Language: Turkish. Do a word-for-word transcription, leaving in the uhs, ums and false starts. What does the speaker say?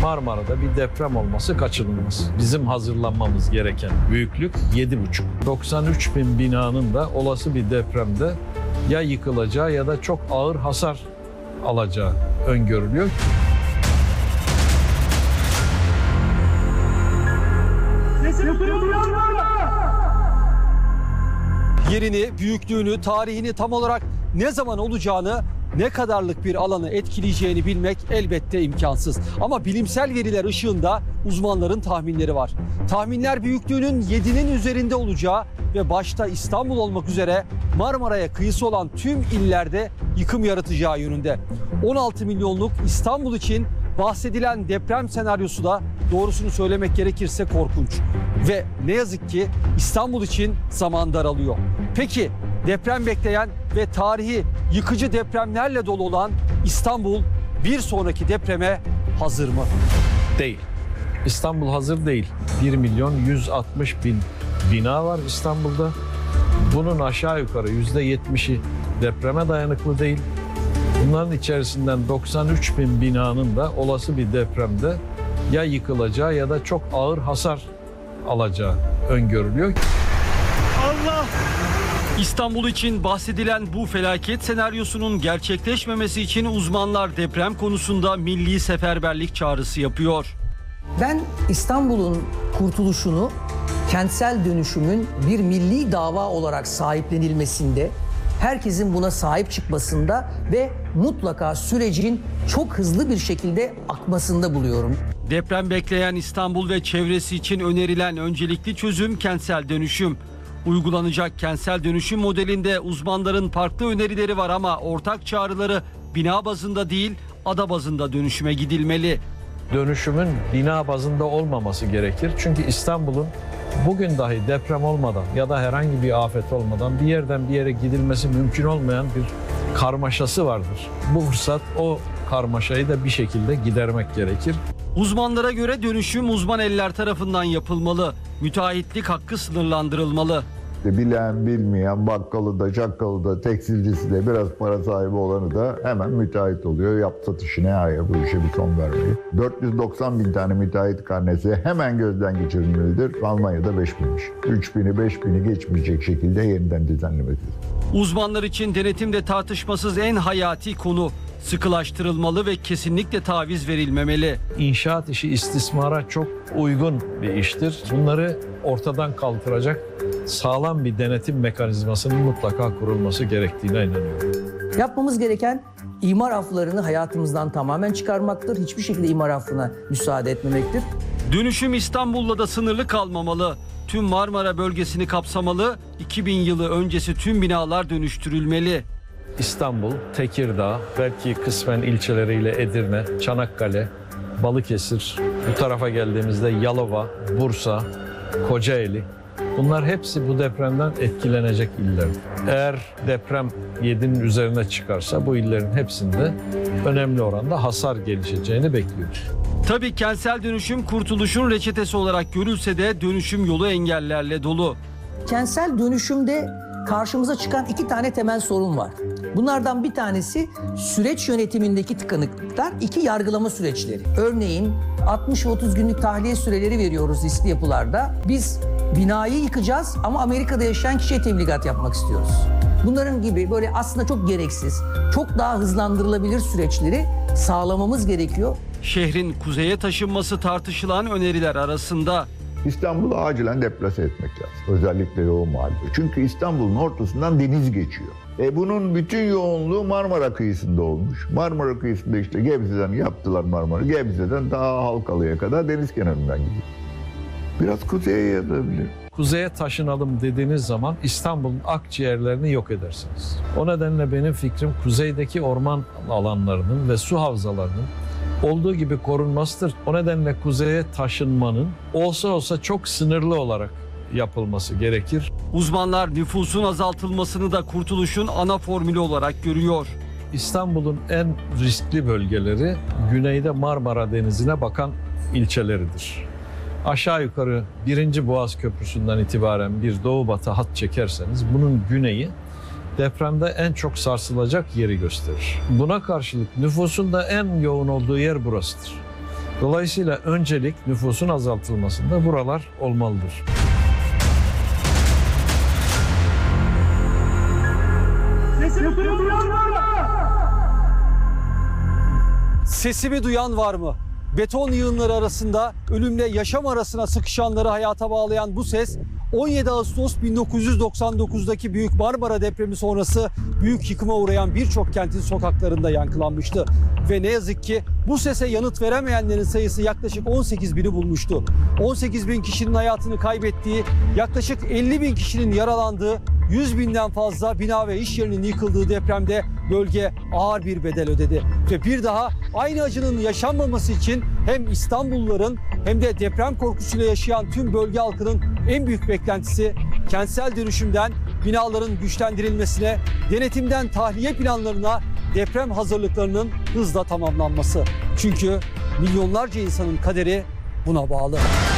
Marmara'da bir deprem olması kaçınılmaz. Bizim hazırlanmamız gereken büyüklük yedi buçuk. doksan üç bin binanın da olası bir depremde ya yıkılacağı ya da çok ağır hasar alacağı öngörülüyor. Yerini, büyüklüğünü, tarihini tam olarak ne zaman olacağını, ne kadarlık bir alanı etkileyeceğini bilmek elbette imkansız. Ama bilimsel veriler ışığında uzmanların tahminleri var. Tahminler büyüklüğünün yedinin üzerinde olacağı ve başta İstanbul olmak üzere Marmara'ya kıyısı olan tüm illerde yıkım yaratacağı yönünde. on altı milyonluk İstanbul için bahsedilen deprem senaryosu da doğrusunu söylemek gerekirse korkunç. Ve ne yazık ki İstanbul için zaman daralıyor. Peki deprem bekleyen ve tarihi yıkıcı depremlerle dolu olan İstanbul bir sonraki depreme hazır mı? Değil. İstanbul hazır değil. bir milyon yüz altmış bin bina var İstanbul'da. Bunun aşağı yukarı yüzde yetmişi depreme dayanıklı değil. Bunların içerisinden doksan üç bin binanın da olası bir depremde ya yıkılacağı ya da çok ağır hasar alacağı öngörülüyor. Allah! İstanbul için bahsedilen bu felaket senaryosunun gerçekleşmemesi için uzmanlar deprem konusunda milli seferberlik çağrısı yapıyor. Ben İstanbul'un kurtuluşunu kentsel dönüşümün bir milli dava olarak sahiplenilmesinde, herkesin buna sahip çıkmasında ve mutlaka sürecin çok hızlı bir şekilde akmasında buluyorum. Deprem bekleyen İstanbul ve çevresi için önerilen öncelikli çözüm kentsel dönüşüm. Uygulanacak kentsel dönüşüm modelinde uzmanların farklı önerileri var ama ortak çağrıları bina bazında değil, ada bazında dönüşüme gidilmeli. Dönüşümün bina bazında olmaması gerekir. Çünkü İstanbul'un bugün dahi deprem olmadan ya da herhangi bir afet olmadan bir yerden bir yere gidilmesi mümkün olmayan bir karmaşası vardır. Bu fırsat o karmaşayı da bir şekilde gidermek gerekir. Uzmanlara göre dönüşüm uzman eller tarafından yapılmalı. Müteahhitlik hakkı sınırlandırılmalı. Bilen, bilmeyen, bakkalı da, çakkalı da, tekstilcisi de, biraz para sahibi olanı da hemen müteahhit oluyor. Yap satışına ya bu işe bir son vermeyi. dört yüz doksan bin tane müteahhit karnesi hemen gözden geçirilmelidir. Almanya'da beş binmiş. üç bini, beş bini geçmeyecek şekilde yeniden düzenlemelidir. Uzmanlar için denetim de tartışmasız en hayati konu. Sıkılaştırılmalı ve kesinlikle taviz verilmemeli. İnşaat işi istismara çok uygun bir iştir. Bunları ortadan kaldıracak sağlam bir denetim mekanizmasının mutlaka kurulması gerektiğine inanıyorum. Yapmamız gereken imar aflarını hayatımızdan tamamen çıkarmaktır. Hiçbir şekilde imar affına müsaade etmemektir. Dönüşüm İstanbul'la da sınırlı kalmamalı. Tüm Marmara bölgesini kapsamalı. iki bin yılı öncesi tüm binalar dönüştürülmeli. İstanbul, Tekirdağ, belki kısmen ilçeleriyle Edirne, Çanakkale, Balıkesir, bu tarafa geldiğimizde Yalova, Bursa, Kocaeli, bunlar hepsi bu depremden etkilenecek iller. Eğer deprem yedinin üzerine çıkarsa bu illerin hepsinde önemli oranda hasar gelişeceğini bekliyoruz. Tabii kentsel dönüşüm kurtuluşun reçetesi olarak görülse de dönüşüm yolu engellerle dolu. Kentsel dönüşümde karşımıza çıkan iki tane temel sorun var. Bunlardan bir tanesi süreç yönetimindeki tıkanıklıklar, iki yargılama süreçleri. Örneğin altmış ve otuz günlük tahliye süreleri veriyoruz riskli yapılarda. Biz binayı yıkacağız ama Amerika'da yaşayan kişiye tebligat yapmak istiyoruz. Bunların gibi böyle aslında çok gereksiz, çok daha hızlandırılabilir süreçleri sağlamamız gerekiyor. Şehrin kuzeye taşınması tartışılan öneriler arasında. İstanbul'u acilen deplase etmek lazım. Özellikle yoğun mahallede. Çünkü İstanbul'un ortasından deniz geçiyor. E bunun bütün yoğunluğu Marmara kıyısında olmuş. Marmara kıyısında işte Gebze'den yaptılar Marmara. Gebze'den daha Halkalı'ya kadar deniz kenarından gidiyor. Biraz kuzeye yayılabilir. Kuzeye taşınalım dediğiniz zaman İstanbul'un akciğerlerini yok edersiniz. O nedenle benim fikrim kuzeydeki orman alanlarının ve su havzalarının olduğu gibi korunmasıdır. O nedenle kuzeye taşınmanın olsa olsa çok sınırlı olarak yapılması gerekir. Uzmanlar nüfusun azaltılmasını da kurtuluşun ana formülü olarak görüyor. İstanbul'un en riskli bölgeleri güneyde Marmara Denizi'ne bakan ilçeleridir. Aşağı yukarı birinci Boğaz Köprüsü'nden itibaren bir doğu batı hat çekerseniz bunun güneyi depremde en çok sarsılacak yeri gösterir. Buna karşılık nüfusun da en yoğun olduğu yer burasıdır. Dolayısıyla öncelik nüfusun azaltılmasında buralar olmalıdır. Sesimi duyan var mı? Beton yığınları arasında ölümle yaşam arasına sıkışanları hayata bağlayan bu ses on yedi Ağustos bin dokuz yüz doksan dokuzdaki Büyük Marmara depremi sonrası büyük yıkıma uğrayan birçok kentin sokaklarında yankılanmıştı. Ve ne yazık ki bu sese yanıt veremeyenlerin sayısı yaklaşık on sekiz bini bulmuştu. on sekiz bin kişinin hayatını kaybettiği, yaklaşık elli bin kişinin yaralandığı, yüz binden fazla bina ve iş yerinin yıkıldığı depremde bölge ağır bir bedel ödedi. Ve bir daha aynı acının yaşanmaması için hem İstanbulluların hem de deprem korkusuyla yaşayan tüm bölge halkının en büyük beklentisi kentsel dönüşümden binaların güçlendirilmesine, denetimden tahliye planlarına, deprem hazırlıklarının hızla tamamlanması. Çünkü milyonlarca insanın kaderi buna bağlı.